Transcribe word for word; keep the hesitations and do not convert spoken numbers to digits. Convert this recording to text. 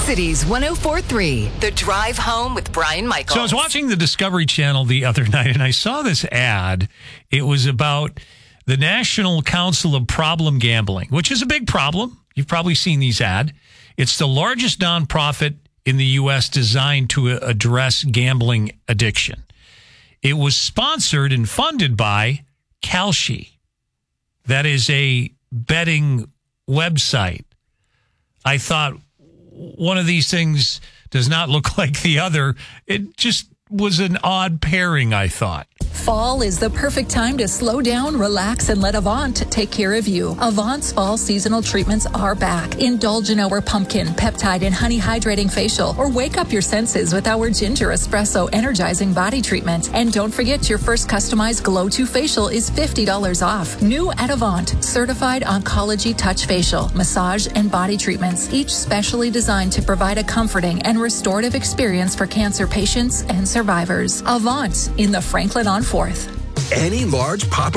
Cities one oh four point three, The Drive Home with Brian Michaels. So I was watching the Discovery Channel the other night, and I saw this ad. It was about the National Council of Problem Gambling, which is a big problem. You've probably seen these ads. It's the largest nonprofit in the U S designed to address gambling addiction. It was sponsored and funded by Kalshi. That is a betting website. I thought one of these things does not look like the other. It just was an odd pairing, I thought. Fall is the perfect time to slow down, relax, and let Avant take care of you. Avant's fall seasonal treatments are back. Indulge in our pumpkin, peptide, and honey hydrating facial, or wake up your senses with our ginger espresso energizing body treatment. And don't forget, your first customized Glow two facial is fifty dollars off. New at Avant, certified oncology touch facial, massage, and body treatments, each specially designed to provide a comforting and restorative experience for cancer patients and survivors. Avant in the Franklin on fourth. Any large pop